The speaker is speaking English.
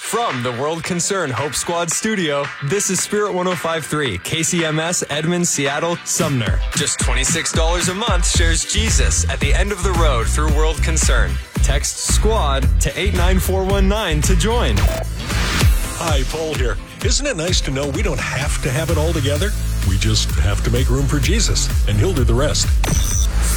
From the World Concern Hope Squad studio, this is Spirit 105.3, KCMS, Edmond, Seattle, Sumner. Just $26 a month shares Jesus at the end of the road through World Concern. Text SQUAD to 89419 to join. Hi, Paul here. Isn't it nice to know we don't have to have it all together? We just have to make room for Jesus, and he'll do the rest.